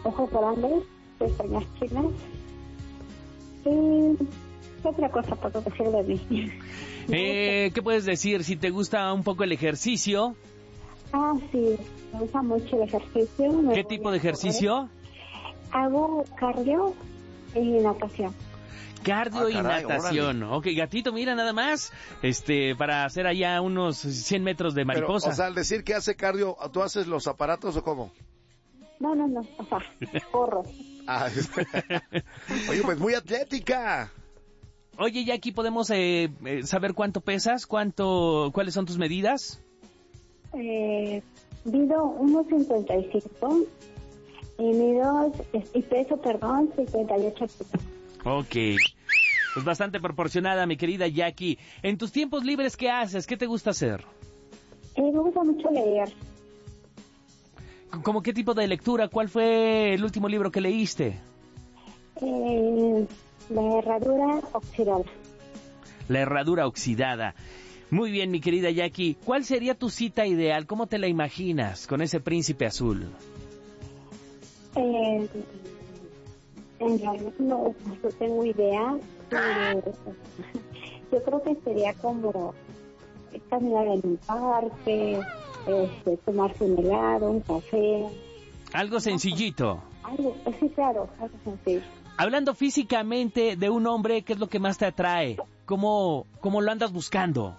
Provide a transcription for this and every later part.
ojos grandes, pestañas chinas. Y ¿qué otra cosa puedo decir de mí? ¿Qué puedes decir? Si te gusta un poco el ejercicio. Ah, sí, me gusta mucho el ejercicio. ¿Qué tipo de ejercicio? Hago cardio y natación. Cardio y caray, natación. órale. Ok, gatito, mira nada más, para hacer allá unos 100 metros de Pero, mariposa. o sea, al decir que hace cardio, ¿tú haces los aparatos o cómo? No, o sea, corro. Ah, oye, pues muy atlética. Oye, Jackie, ¿podemos saber cuánto pesas? ¿Cuáles son tus medidas? Mido 1.55 y peso 58 kilos. Ok, pues bastante proporcionada, mi querida Jackie. En tus tiempos libres, ¿qué haces? ¿Qué te gusta hacer? Me gusta mucho leer. ¿Cómo qué tipo de lectura? ¿Cuál fue el último libro que leíste? La herradura oxidada. La herradura oxidada. Muy bien, mi querida Jackie. ¿Cuál sería tu cita ideal? ¿Cómo te la imaginas con ese príncipe azul? En realidad no tengo idea, pero yo creo que sería como caminar en un parque, tomarse un helado, un café. Algo sencillito. Sí, claro, algo sencillo. Hablando físicamente de un hombre, ¿qué es lo que más te atrae? ¿Cómo lo andas buscando?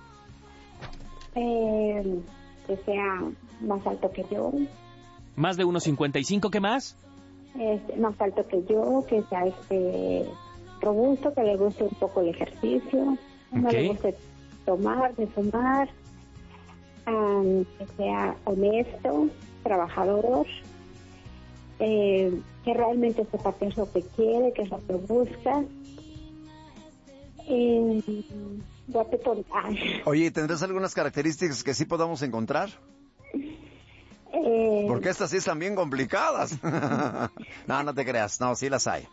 Que sea más alto que yo. ¿Más de 1.55? ¿Qué más? Más alto que yo, que sea robusto, que le guste un poco el ejercicio, no le guste tomar, de fumar, que sea honesto, trabajador, que realmente sepa qué es lo que quiere, qué es lo que busca. Guapetón. Oye, ¿tendrás algunas características que sí podamos encontrar? Porque estas sí están bien complicadas. No te creas, no, sí las hay.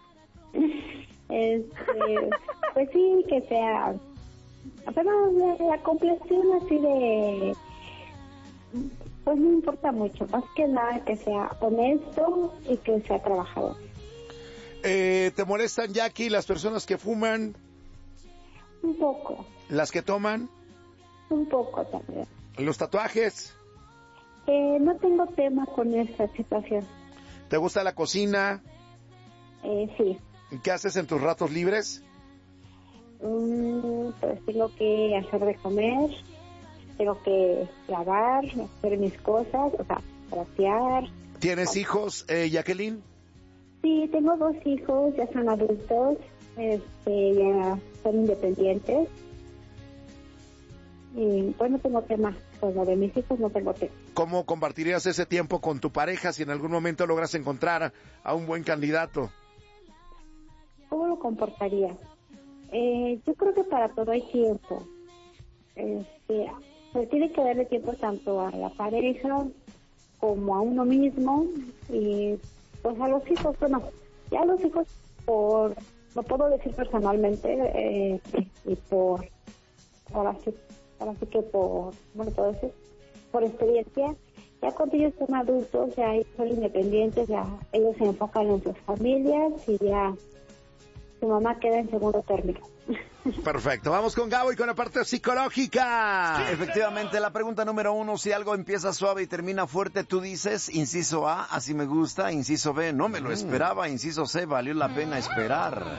Pues sí, que sea, pero la complexión así de, pues no importa mucho, más que nada que sea honesto y que sea trabajador. ¿Te molestan, Jackie, las personas que fuman? Un poco. ¿Las que toman? Un poco también. ¿Los tatuajes? No tengo tema con esta situación. ¿Te gusta la cocina? Sí. ¿Qué haces en tus ratos libres? Pues tengo que hacer de comer, tengo que lavar, hacer mis cosas, o sea, trapear. ¿Tienes hijos, Jacqueline? Sí, tengo 2 hijos, ya son adultos, ya son independientes. Y pues no tengo tema, pues lo de mis hijos no tengo tema. ¿Cómo compartirías ese tiempo con tu pareja si en algún momento logras encontrar a un buen candidato? ¿Cómo lo comportaría? Yo creo que para todo hay tiempo. Pues tiene que darle tiempo tanto a la pareja como a uno mismo y pues a los hijos. Bueno, ya a los hijos lo puedo decir personalmente y ahora sí que por experiencia, ya cuando ellos son adultos, ya son independientes, ya ellos se enfocan en sus familias y ya su mamá queda en segundo término. Perfecto, vamos con Gabo y con la parte psicológica. Sí, efectivamente, la pregunta número 1, si algo empieza suave y termina fuerte, tú dices, inciso A, así me gusta, inciso B, no me lo esperaba, inciso C, valió la pena esperar.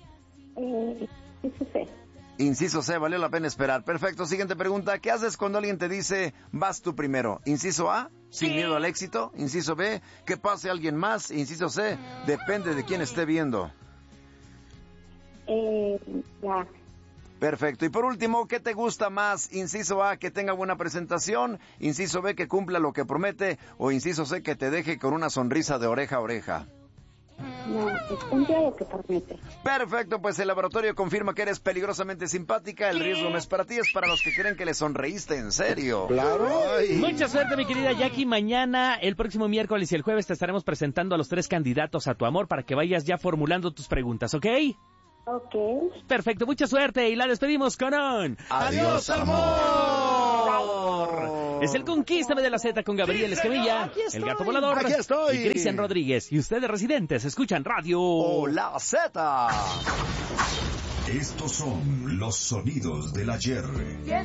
Eso sí. Inciso C, valió la pena esperar. Perfecto, siguiente pregunta, ¿qué haces cuando alguien te dice, vas tú primero? Inciso A, sin miedo al éxito. Inciso B, que pase alguien más. Inciso C, depende de quién esté viendo. Ya. Perfecto. Y por último, ¿qué te gusta más? Inciso A, que tenga buena presentación. Inciso B, que cumpla lo que promete. O inciso C, que te deje con una sonrisa de oreja a oreja. No, que cumpla lo que promete. Perfecto, pues el laboratorio confirma que eres peligrosamente simpática. El riesgo no es para ti, es para los que creen que le sonreíste en serio. Claro. Ay. Mucha suerte, mi querida Jackie. Mañana, el próximo miércoles y el jueves te estaremos presentando a los 3 candidatos a tu amor para que vayas ya formulando tus preguntas, ¿ok? Ok. Perfecto, mucha suerte y la despedimos con un... ¡Adiós, amor! Es el Conquístame de la Z con Gabriel Escamilla, el Gato Volador Aquí estoy. y Cristian Rodríguez. Y ustedes, residentes, escuchan Radio Hola Z. Estos son los sonidos del ayer.